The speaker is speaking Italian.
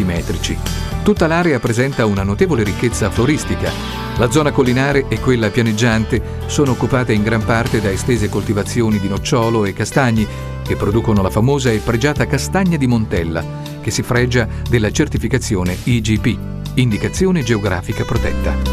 metrici. Tutta l'area presenta una notevole ricchezza floristica. La zona collinare e quella pianeggiante sono occupate in gran parte da estese coltivazioni di nocciolo e castagni che producono la famosa e pregiata castagna di Montella, che si fregia della certificazione IGP, Indicazione Geografica Protetta.